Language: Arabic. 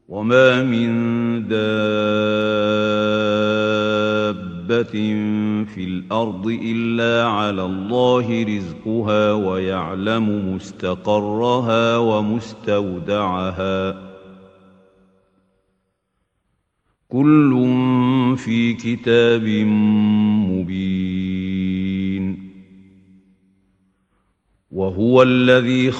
وما من دابة في الأرض إلا على الله رزقها ويعلم مستقرها ومستودعها كل في كتاب مبين وهو الذي